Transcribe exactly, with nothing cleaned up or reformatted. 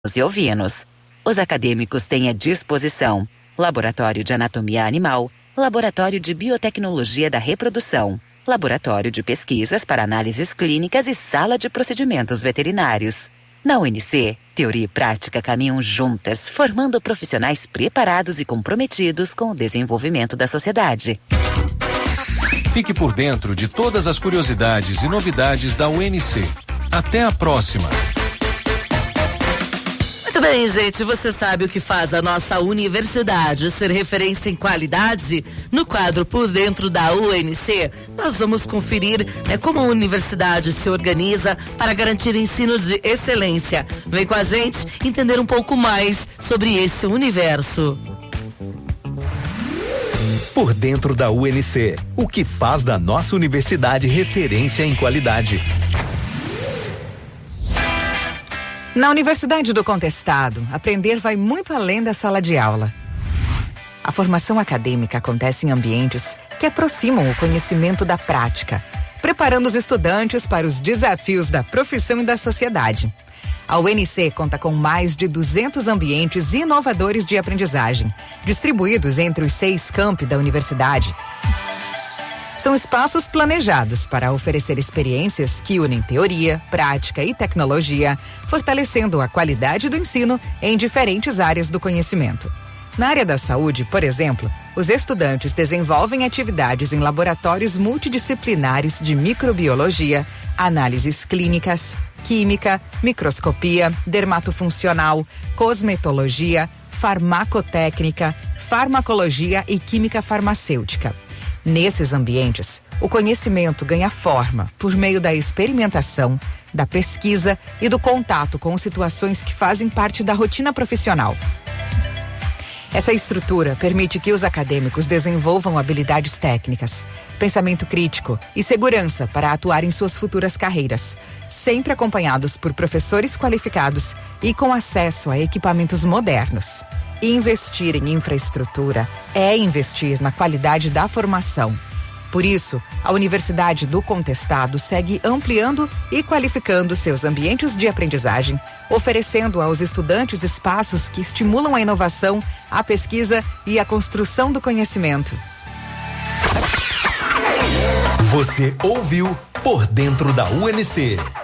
e ovinos. Os acadêmicos têm à disposição laboratório de anatomia animal, laboratório de biotecnologia da reprodução, laboratório de pesquisas para análises clínicas e sala de procedimentos veterinários. Na U N C, teoria e prática caminham juntas, formando profissionais preparados e comprometidos com o desenvolvimento da sociedade. Fique por dentro de todas as curiosidades e novidades da U N C. Até a próxima! Muito bem, gente, você sabe o que faz a nossa universidade ser referência em qualidade? No quadro Por Dentro da U N C, nós vamos conferir, né, como a universidade se organiza para garantir ensino de excelência. Vem com a gente entender um pouco mais sobre esse universo. Por Dentro da U N C, o que faz da nossa universidade referência em qualidade. Na Universidade do Contestado, aprender vai muito além da sala de aula. A formação acadêmica acontece em ambientes que aproximam o conhecimento da prática, preparando os estudantes para os desafios da profissão e da sociedade. A U N C conta com mais de duzentos ambientes inovadores de aprendizagem, distribuídos entre os seis campi da universidade. São espaços planejados para oferecer experiências que unem teoria, prática e tecnologia, fortalecendo a qualidade do ensino em diferentes áreas do conhecimento. Na área da saúde, por exemplo, os estudantes desenvolvem atividades em laboratórios multidisciplinares de microbiologia, análises clínicas, química, microscopia, dermatofuncional, cosmetologia, farmacotécnica, farmacologia e química farmacêutica. Nesses ambientes, o conhecimento ganha forma por meio da experimentação, da pesquisa e do contato com situações que fazem parte da rotina profissional. Essa estrutura permite que os acadêmicos desenvolvam habilidades técnicas, pensamento crítico e segurança para atuar em suas futuras carreiras, sempre acompanhados por professores qualificados e com acesso a equipamentos modernos. Investir em infraestrutura é investir na qualidade da formação. Por isso, a Universidade do Contestado segue ampliando e qualificando seus ambientes de aprendizagem, oferecendo aos estudantes espaços que estimulam a inovação, a pesquisa e a construção do conhecimento. Você ouviu Por Dentro da U N C.